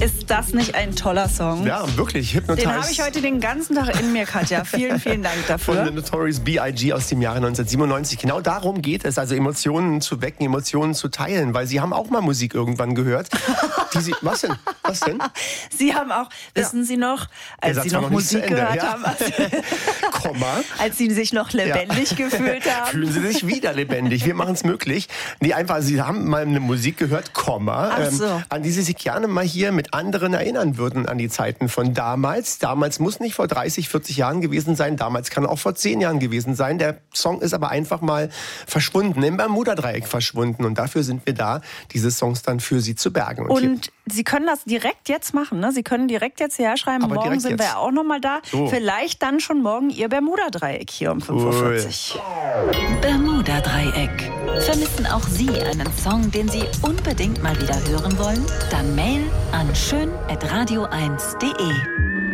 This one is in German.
Ist das nicht ein toller Song? Ja, wirklich. Hypnotize. Den habe ich heute den ganzen Tag in mir, Katja. Vielen, vielen Dank dafür. Von The Notorious B.I.G. aus dem Jahre 1997. Genau darum geht es, also Emotionen zu wecken, Emotionen zu teilen, weil Sie haben auch mal Musik irgendwann gehört. Was denn? Was denn? Sie haben auch, wissen Sie noch, als Sie noch Musik gehört haben, Komma. als Sie sich noch lebendig gefühlt haben. Fühlen Sie sich wieder lebendig. Wir machen es möglich. Nee, einfach, Sie haben mal eine Musik gehört, Komma, Ach so. an die Sie sich gerne mal hier mit anderen erinnern würden, an die Zeiten von damals. Damals muss nicht vor 30, 40 Jahren gewesen sein. Damals kann auch vor 10 Jahren gewesen sein. Der Song ist aber einfach mal verschwunden, im Bermuda-Dreieck verschwunden. Und dafür sind wir da, diese Songs dann für Sie zu bergen. Und Sie können das direkt jetzt machen, ne? Sie können direkt jetzt hierher schreiben. Aber morgen sind wir ja auch noch mal da. So. Vielleicht dann schon morgen Ihr Bermuda-Dreieck hier um 5:40 Uhr. Bermuda-Dreieck. Vermissen auch Sie einen Song, den Sie unbedingt mal wieder hören wollen? Dann Mail an schön@radio1.de.